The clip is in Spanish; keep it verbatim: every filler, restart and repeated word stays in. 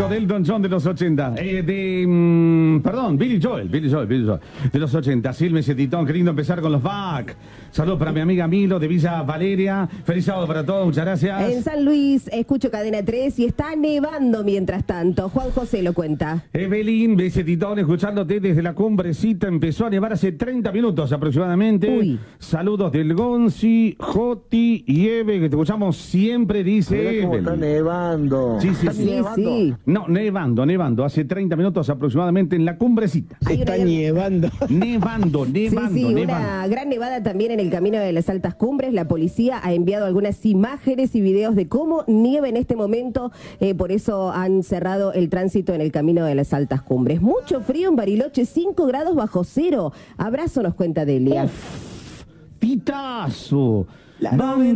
clásico de Elton John de los ochenta. Eh, de, mm, perdón, Billy Joel, Billy Joel, Billy Joel, de los ochenta. Sí, el mesetitón, qué lindo empezar con los back. Saludos para mi amiga Milo de Villa Valeria. Feliz sábado para todos, muchas gracias. En San Luis escucho Cadena tres y está nevando mientras tanto. Juan José lo cuenta. Evelyn, mesetitón, escuchándote desde la cumbrecita. Empezó a nevar hace treinta minutos aproximadamente. Uy. Saludos del Gonzi, Joti y Eve, que te escuchamos siempre, dice Mira cómo está Evelyn. nevando. Sí, sí, ¿Está sí. nevando? Sí. No, nevando, nevando. Hace treinta minutos aproximadamente en la cumbrecita. Hay Está una- nevando. Nevando, nevando, Sí, sí, nevando. una gran nevada también en el camino de las altas cumbres. La policía ha enviado algunas imágenes y videos de cómo nieva en este momento. Eh, por eso han cerrado el tránsito en el camino de las altas cumbres. Mucho frío en Bariloche, cinco grados bajo cero. Abrazo, nos cuenta Delia. Titazo. La